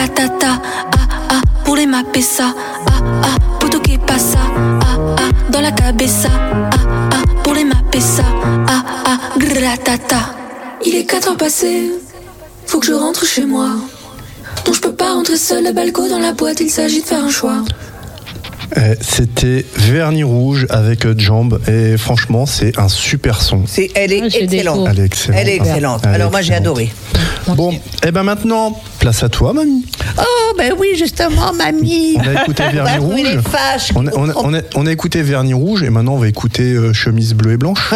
Gratata, pour les mapesa, puto que pasa, dans la cabeza, pour les mapesa, gratata. Il est 4 heures passées, faut que je rentre chez moi. Non, je peux pas rentrer seule à Balco dans la boîte, il s'agit de faire un choix. C'était Vernis Rouge avec Jambe et franchement c'est un super son. Elle est excellente. Elle est excellente. Alors moi j'ai adoré. Bon, et ben maintenant, place à toi, mamie. Oh ben oui, justement, mamie. On a écouté Vernis Rouge. On a écouté Vernis Rouge et maintenant on va écouter Chemise bleue et blanche.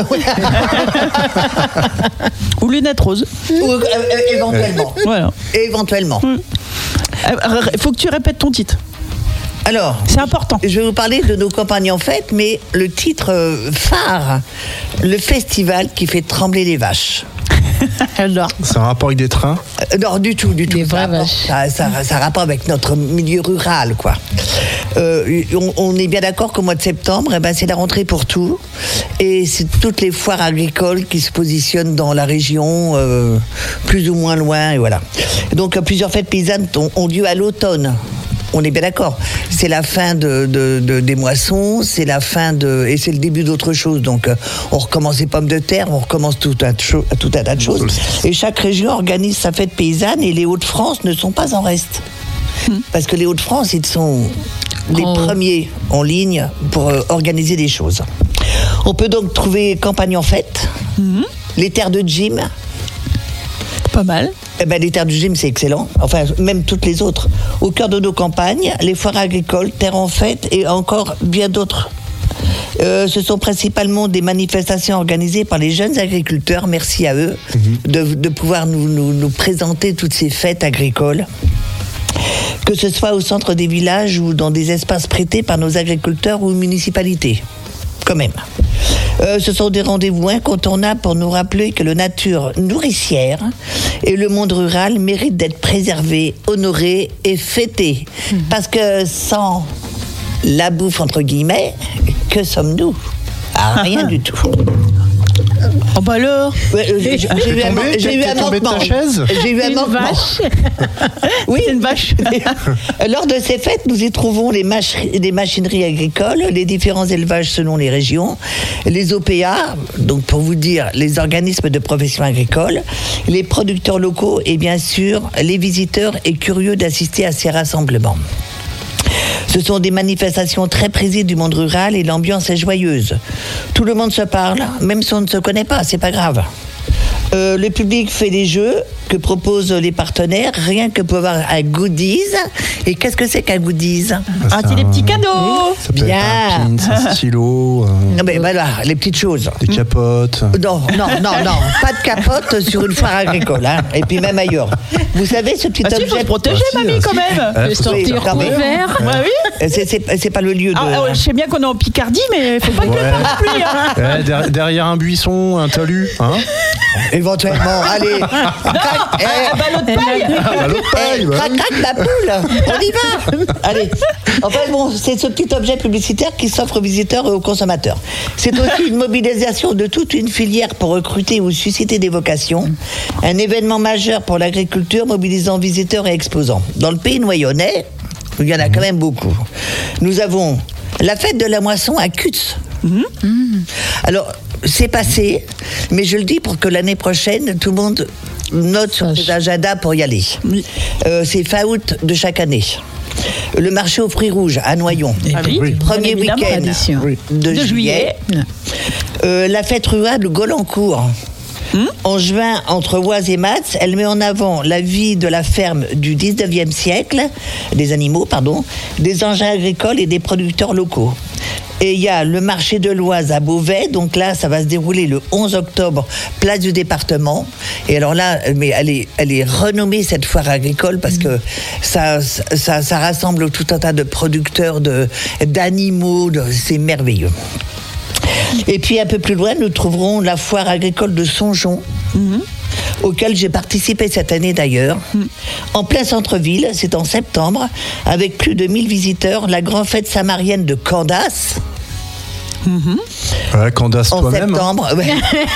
Ou Lunettes roses. Éventuellement. Voilà. Éventuellement. Il faut que tu répètes ton titre. Alors, c'est important. Je vais vous parler de nos campagnes en fête, mais le titre phare, le festival qui fait trembler les vaches. Alors. C'est un rapport avec des trains ? Non, du tout. Des vraies vaches. Ça a rapport avec notre milieu rural, quoi. On est bien d'accord qu'au mois de septembre, c'est la rentrée pour tout. Et c'est toutes les foires agricoles qui se positionnent dans la région, plus ou moins loin, et voilà. Donc, plusieurs fêtes paysannes ont lieu à l'automne. On est bien d'accord. C'est la fin des moissons, c'est la fin et c'est le début d'autre chose. Donc, on recommence les pommes de terre, on recommence tout un tas de choses. Et chaque région organise sa fête paysanne et les Hauts-de-France ne sont pas en reste. Parce que les Hauts-de-France, ils sont les premiers en ligne pour organiser des choses. On peut donc trouver Campagne en fête, les terres de gym. Pas mal. Les terres du gym, c'est excellent. Enfin, même toutes les autres. Au cœur de nos campagnes, les foires agricoles, terres en fête et encore bien d'autres. Ce sont principalement des manifestations organisées par les jeunes agriculteurs, merci à eux, de pouvoir nous présenter toutes ces fêtes agricoles. Que ce soit au centre des villages ou dans des espaces prêtés par nos agriculteurs ou municipalités. Quand même. Ce sont des rendez-vous incontournables pour nous rappeler que la nature nourricière et le monde rural méritent d'être préservés, honorés et fêtés. Parce que sans la bouffe, entre guillemets, que sommes-nous ? Rien du tout. Oh bah alors j'ai eu un manquement. J'ai eu un manquement. Oui, c'est une vache. Lors de ces fêtes, nous y trouvons les machineries agricoles, les différents élevages selon les régions, les OPA, donc pour vous dire, les organismes de profession agricole, les producteurs locaux et bien sûr les visiteurs et curieux d'assister à ces rassemblements. Ce sont des manifestations très prisées du monde rural et l'ambiance est joyeuse. Tout le monde se parle, même si on ne se connaît pas, c'est pas grave. Le public fait des jeux que proposent les partenaires, rien que pour avoir un goodies. Et qu'est-ce que c'est qu'un goodies ? C'est des petits cadeaux. Ça peut être un pin, un stylo. Non mais voilà, les petites choses. Des capotes. Non, pas de capote sur une foire agricole, hein. Et puis même ailleurs. Vous savez ce petit objet. Il faut se protéger, mamie, quand même. Sortir couvert. Oui. C'est pas le lieu de. Je sais bien qu'on est en Picardie, mais faut pas que le pluie. Derrière un buisson, un talus, hein. Éventuellement, allez. Un ballot de paille. Crac, la poule. On y va. Allez. Enfin bon, c'est ce petit objet publicitaire qui s'offre aux visiteurs et aux consommateurs. C'est aussi une mobilisation de toute une filière pour recruter ou susciter des vocations. Un événement majeur pour l'agriculture mobilisant visiteurs et exposants. Dans le pays noyonnais, il y en a quand même beaucoup. Nous avons la fête de la moisson à Cutts. Alors, c'est passé, mais je le dis pour que l'année prochaine, tout le monde note sur ses agendas pour y aller. C'est fin août de chaque année. Le marché aux fruits rouges à Noyon. Premier week-end de juillet. La fête rurale de Golancourt. En juin, entre Oise et Matz, elle met en avant la vie de la ferme du 19e siècle, des animaux, des engins agricoles et des producteurs locaux. Et il y a le marché de l'Oise à Beauvais, donc là, ça va se dérouler le 11 octobre, place du département. Et alors là, mais elle est renommée, cette foire agricole, parce que ça rassemble tout un tas de producteurs d'animaux, c'est merveilleux. Et puis un peu plus loin, nous trouverons la foire agricole de Songeon, auquel j'ai participé cette année d'ailleurs. En plein centre-ville, c'est en septembre, avec plus de 1000 visiteurs, la grande fête samarienne de Candace. Ouais, Candace en toi-même. septembre. Ouais.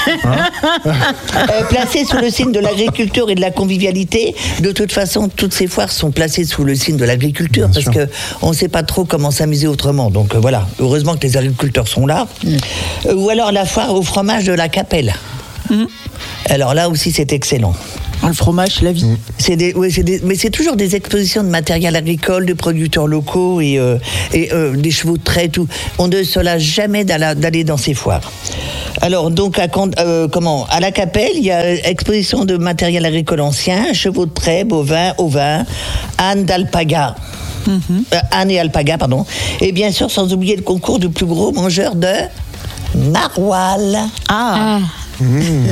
Placé sous le signe de l'agriculture et de la convivialité. De toute façon, toutes ces foires sont placées sous le signe de l'agriculture Bien parce sûr. qu'on ne sait pas trop comment s'amuser autrement. Donc voilà, heureusement que les agriculteurs sont là. Ou alors la foire au fromage de la Capelle. Alors là aussi, c'est excellent. Le fromage, la vie. Mais c'est toujours des expositions de matériel agricole, de producteurs locaux et des chevaux de trait, tout. On ne se lasse jamais d'aller dans ces foires. Alors donc à la Capelle, il y a exposition de matériel agricole ancien, chevaux de trait, bovins, ovins, ânes d'alpaga. Ânes et alpaga, pardon. Et bien sûr, sans oublier le concours du plus gros mangeur de narwhal. Ouais.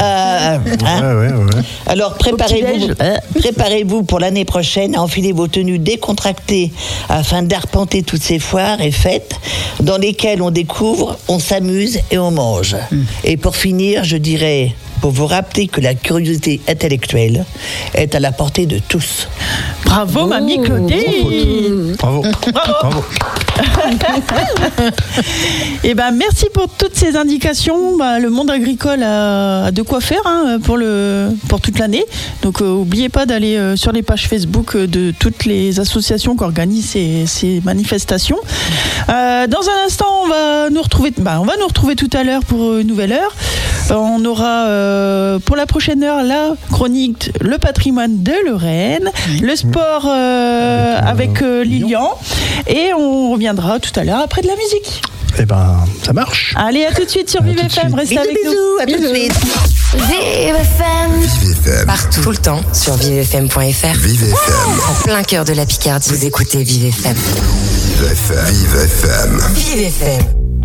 Alors préparez-vous pour l'année prochaine à enfiler vos tenues décontractées afin d'arpenter toutes ces foires et fêtes dans lesquelles on découvre, on s'amuse et on mange. Et pour finir, je dirais, pour vous rappeler que la curiosité intellectuelle est à la portée de tous. Bravo, mamie Claudine. Bravo. Et ben merci pour toutes ces indications. Le monde agricole a de quoi faire pour toute l'année. Donc n'oubliez pas d'aller sur les pages Facebook de toutes les associations qui organisent ces manifestations. Dans un instant, on va nous retrouver tout à l'heure pour une nouvelle heure. On aura pour la prochaine heure la chronique Le patrimoine de Lorraine, le sport avec Lilian, et on reviendra tout à l'heure après de la musique. Eh ben, ça marche. Allez, à tout de suite sur Vive FM, restez avec nous. Bisous, à tout de suite. Vive FM. Vive FM. Partout, tout le temps, sur vivefm.fr. Vive FM. En plein cœur de la Picardie, vous écoutez Vive FM. Vive FM. Vive FM. Vive FM.